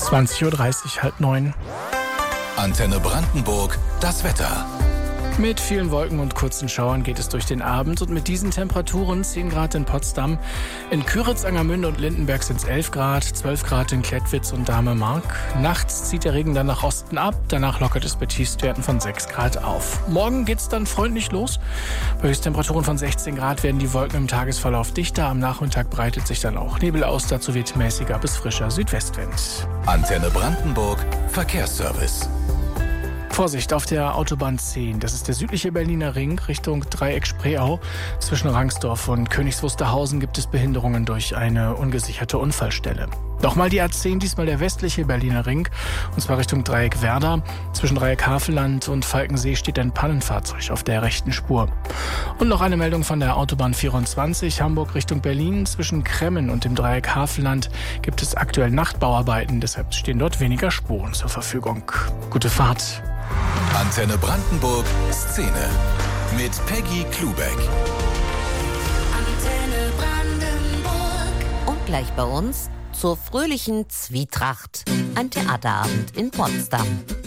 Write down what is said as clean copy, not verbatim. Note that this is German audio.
20:30 Uhr, 8:30. Antenne Brandenburg, das Wetter. Mit vielen Wolken und kurzen Schauern geht es durch den Abend und mit diesen Temperaturen 10 Grad in Potsdam, in Küritz, Angermünde und Lindenberg sind es 11 Grad, 12 Grad in Klettwitz und Dahlme-Mark. Nachts zieht der Regen dann nach Osten ab, danach lockert es bei Tiefstwerten von 6 Grad auf. Morgen geht es dann freundlich los. Bei Höchsttemperaturen von 16 Grad werden die Wolken im Tagesverlauf dichter, am Nachmittag breitet sich dann auch Nebel aus, dazu weht mäßiger bis frischer Südwestwind. Antenne Brandenburg, Verkehrsservice. Vorsicht auf der Autobahn 10. Das ist der südliche Berliner Ring Richtung Dreieck Spreeau. Zwischen Rangsdorf und Königs Wusterhausen gibt es Behinderungen durch eine ungesicherte Unfallstelle. Nochmal die A10, diesmal der westliche Berliner Ring, und zwar Richtung Dreieck Werder. Zwischen Dreieck Havelland und Falkensee steht ein Pannenfahrzeug auf der rechten Spur. Und noch eine Meldung von der Autobahn 24, Hamburg Richtung Berlin. Zwischen Kremmen und dem Dreieck Havelland gibt es aktuell Nachtbauarbeiten, deshalb stehen dort weniger Spuren zur Verfügung. Gute Fahrt. Antenne Brandenburg, Szene mit Peggy Klubeck. Antenne Brandenburg. Und gleich bei uns zur fröhlichen Zwietracht. Ein Theaterabend in Potsdam.